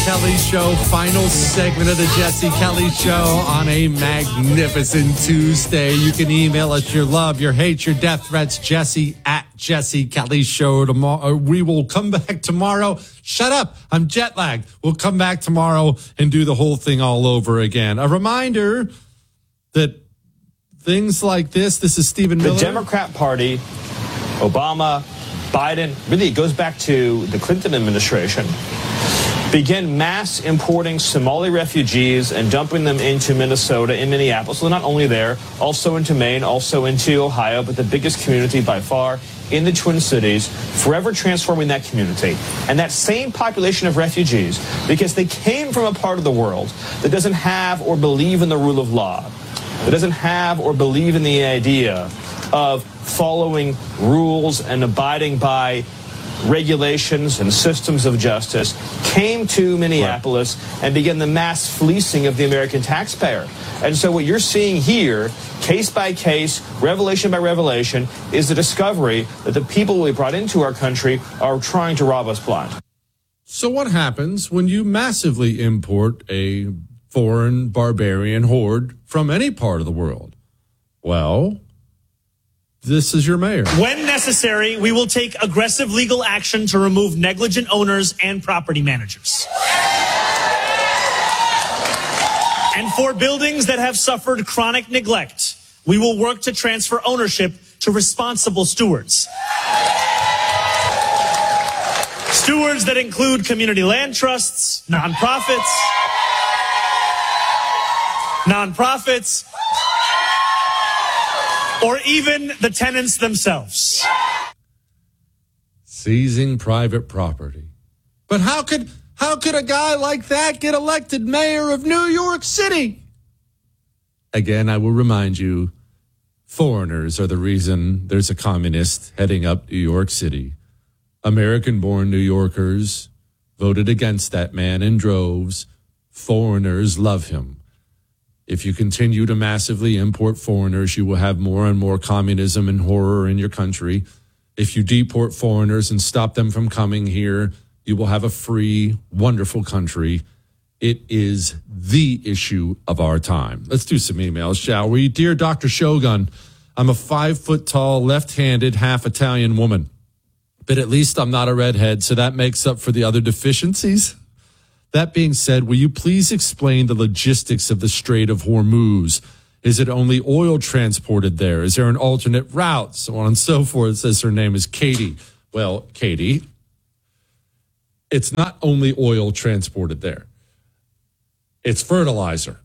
Kelly Show, final segment of the Jesse Kelly Show on a magnificent Tuesday. You can email us your love, your hate, your death threats, Jesse at Jesse Kelly Show. Tomorrow, we will come back tomorrow. Shut up. I'm jet lagged. We'll come back tomorrow and do the whole thing all over again. A reminder that things like this is Stephen Miller. The Democrat Party, Obama, Biden, really it goes back to the Clinton administration, began mass importing Somali refugees and dumping them into Minnesota, in Minneapolis. So not only there, also into Maine, also into Ohio, but the biggest community by far in the Twin Cities, forever transforming that community. And that same population of refugees, because they came from a part of the world that doesn't have or believe in the rule of law, that doesn't have or believe in the idea of following rules and abiding by regulations and systems of justice, came to Minneapolis and began the mass fleecing of the American taxpayer. And so what you're seeing here, case by case, revelation by revelation, is the discovery that the people we brought into our country are trying to rob us blind. So what happens when you massively import a foreign barbarian horde from any part of the world? Well, this is your mayor. When necessary, we will take aggressive legal action to remove negligent owners and property managers. And for buildings that have suffered chronic neglect, we will work to transfer ownership to responsible stewards. Stewards that include community land trusts, nonprofits, or even the tenants themselves. Seizing private property. But how could a guy like that get elected mayor of New York City? Again, I will remind you, foreigners are the reason there's a communist heading up New York City. American-born New Yorkers voted against that man in droves. Foreigners love him. If you continue to massively import foreigners, you will have more and more communism and horror in your country. If you deport foreigners and stop them from coming here, you will have a free, wonderful country. It is the issue of our time. Let's do some emails, shall we? Dear Dr. Shogun, I'm a 5-foot-tall, left-handed, half-Italian woman. But at least I'm not a redhead, so that makes up for the other deficiencies. That being said, will you please explain the logistics of the Strait of Hormuz? Is it only oil transported there? Is there an alternate route? So on and so forth. It says her name is Katie. Well, Katie, it's not only oil transported there. It's fertilizer.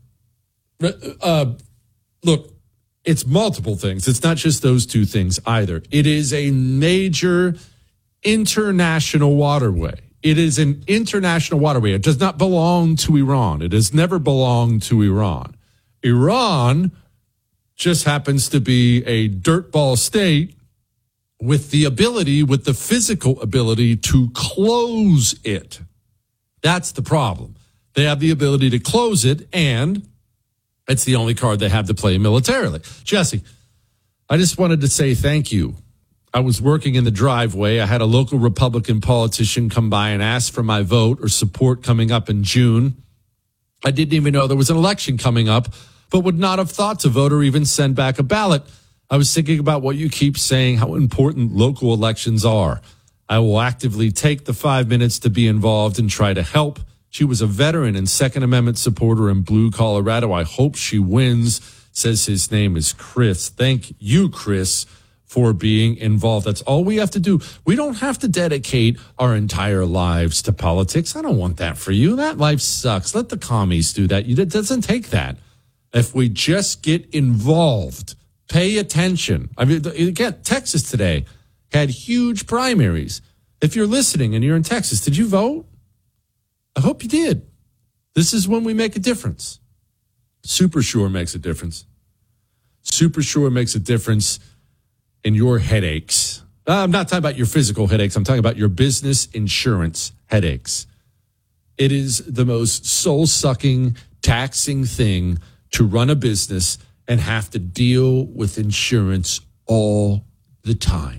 Look, it's multiple things. It's not just those two things either. It is a major international waterway. It is an international waterway. It does not belong to Iran. It has never belonged to Iran. Iran just happens to be a dirtball state with the physical ability to close it. That's the problem. They have the ability to close it, and it's the only card they have to play militarily. Jesse, I just wanted to say thank you. I was working in the driveway. I had a local Republican politician come by and ask for my vote or support coming up in June. I didn't even know there was an election coming up, but would not have thought to vote or even send back a ballot. I was thinking about what you keep saying, how important local elections are. I will actively take the 5 minutes to be involved and try to help. She was a veteran and Second Amendment supporter in Blue, Colorado. I hope she wins. Says his name is Chris. Thank you, Chris, for being involved. That's all we have to do. We don't have to dedicate our entire lives to politics. I don't want that for you. That life sucks. Let the commies do that. It doesn't take that. If we just get involved, pay attention. I mean, again, Texas today had huge primaries. If you're listening and you're in Texas, did you vote? I hope you did. This is when we make a difference. Super Sure makes a difference. Super Sure makes a difference in your headaches. I'm not talking about your physical headaches. I'm talking about your business insurance headaches. It is the most soul-sucking, taxing thing to run a business and have to deal with insurance all the time.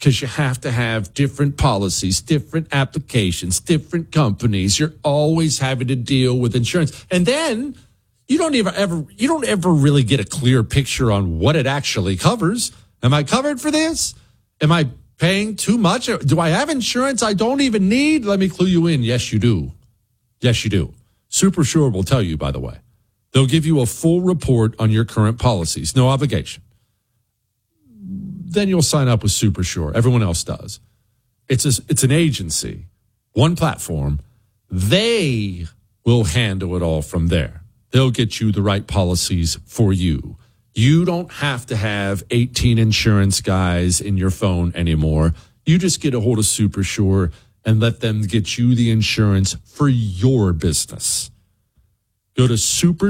because you have to have different policies, different applications, different companies. You're always having to deal with insurance. And then you don't ever really get a clear picture on what it actually covers. Am I covered for this? Am I paying too much? Do I have insurance I don't even need? Let me clue you in. Yes, you do. Yes, you do. SuperSure will tell you, by the way. They'll give you a full report on your current policies. No obligation. Then you'll sign up with SuperSure. Everyone else does. It's an agency, one platform. They will handle it all from there. They'll get you the right policies for you. You don't have to have 18 insurance guys in your phone anymore. You just get a hold of SuperSure and let them get you the insurance for your business. Go to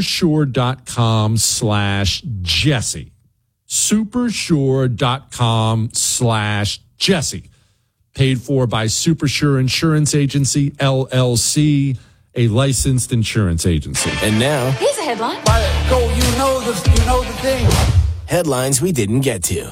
supersure.com/Jesse. supersure.com/Jesse. Paid for by SuperSure Insurance Agency, LLC, a licensed insurance agency. And now, here's a headline. Go, you know the thing. Headlines we didn't get to.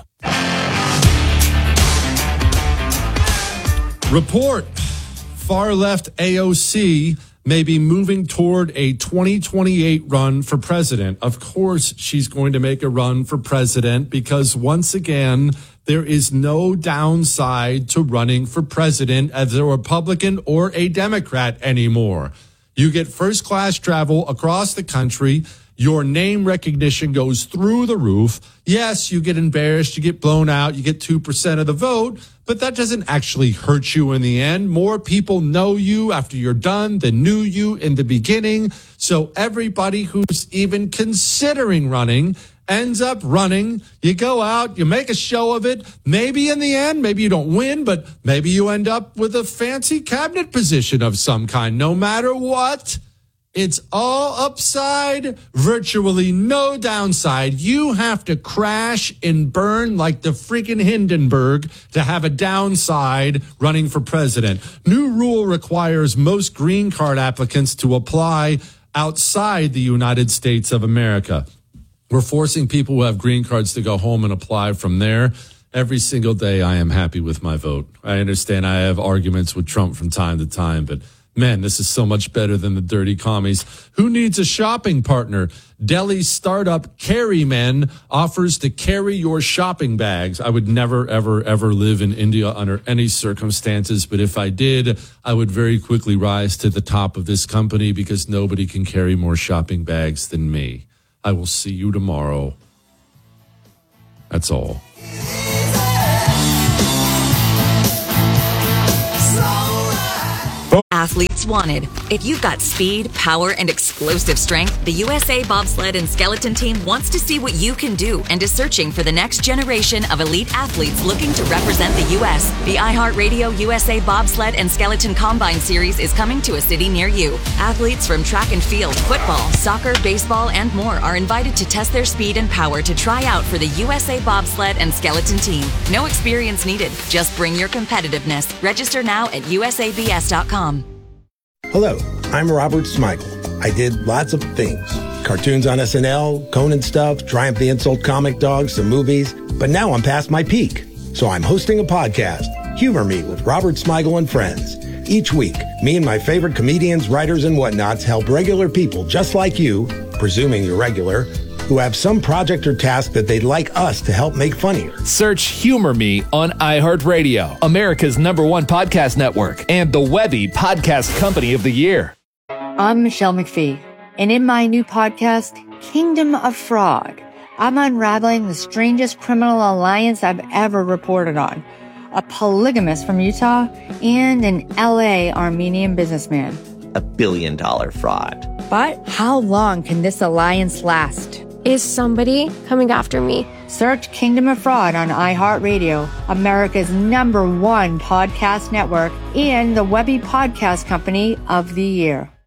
Report. Far left AOC may be moving toward a 2028 run for president. Of course, she's going to make a run for president because once again, there is no downside to running for president as a Republican or a Democrat anymore. You get first class travel across the country. Your name recognition goes through the roof. Yes, you get embarrassed, you get blown out, you get 2% of the vote, but that doesn't actually hurt you in the end. More people know you after you're done than knew you in the beginning. So everybody who's even considering running ends up running. You go out, you make a show of it. Maybe in the end, maybe you don't win, but maybe you end up with a fancy cabinet position of some kind. No matter what, it's all upside, virtually no downside. You have to crash and burn like the freaking Hindenburg to have a downside running for president. New rule requires most green card applicants to apply outside the United States of America. We're forcing people who have green cards to go home and apply from there. Every single day, I am happy with my vote. I understand I have arguments with Trump from time to time, but man, this is so much better than the dirty commies. Who needs a shopping partner? Delhi startup Carrymen offers to carry your shopping bags. I would never, ever, ever live in India under any circumstances. But if I did, I would very quickly rise to the top of this company because nobody can carry more shopping bags than me. I will see you tomorrow. That's all. Athletes wanted. If you've got speed, power, and explosive strength, the USA Bobsled and Skeleton Team wants to see what you can do and is searching for the next generation of elite athletes looking to represent the U.S. The iHeartRadio USA Bobsled and Skeleton Combine Series is coming to a city near you. Athletes from track and field, football, soccer, baseball, and more are invited to test their speed and power to try out for the USA Bobsled and Skeleton Team. No experience needed. Just bring your competitiveness. Register now at usabs.com. Hello, I'm Robert Smigel. I did lots of things. Cartoons on SNL, Conan stuff, Triumph the Insult comic dogs, some movies. But now I'm past my peak. So I'm hosting a podcast, Humor Me with Robert Smigel and Friends. Each week, me and my favorite comedians, writers, and whatnots help regular people just like you, presuming you're regular, who have some project or task that they'd like us to help make funnier. Search Humor Me on iHeartRadio, America's #1 podcast network, and the Webby Podcast Company of the Year. I'm Michelle McPhee, and in my new podcast, Kingdom of Fraud, I'm unraveling the strangest criminal alliance I've ever reported on. A polygamist from Utah and an LA Armenian businessman. $1 billion fraud. But how long can this alliance last? Is somebody coming after me? Search Kingdom of Fraud on iHeartRadio, America's #1 podcast network, and the Webby Podcast Company of the Year.